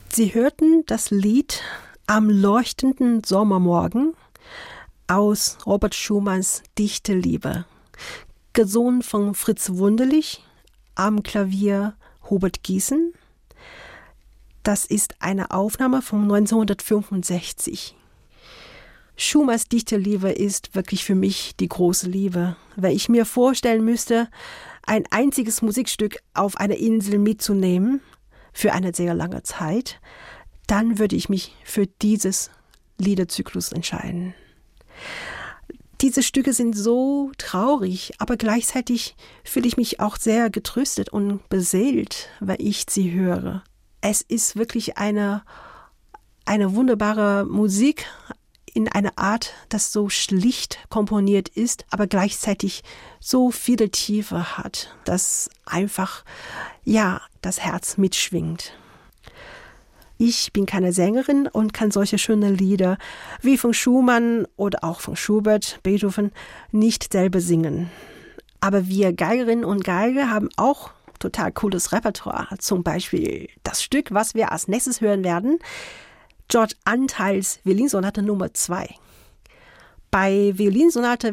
Sie hörten das Lied Am leuchtenden Sommermorgen aus Robert Schumanns Dichte Liebe, gesungen von Fritz Wunderlich, am Klavier Hubert Giesen. Das ist eine Aufnahme von 1965. Schumanns Dichte Liebe ist wirklich für mich die große Liebe. Wenn ich mir vorstellen müsste, ein einziges Musikstück auf einer Insel mitzunehmen, für eine sehr lange Zeit, dann würde ich mich für dieses Liederzyklus entscheiden. Diese Stücke sind so traurig, aber gleichzeitig fühle ich mich auch sehr getröstet und beseelt, wenn ich sie höre. Es ist wirklich eine wunderbare Musik in einer Art, das so schlicht komponiert ist, aber gleichzeitig so viele Tiefe hat, dass einfach, das Herz mitschwingt. Ich bin keine Sängerin und kann solche schöne Lieder wie von Schumann oder auch von Schubert, Beethoven nicht selber singen. Aber wir Geigerinnen und Geiger haben auch total cooles Repertoire. Zum Beispiel das Stück, was wir als nächstes hören werden, George Antheils Violinsonate Nummer 2. Bei Violinsonate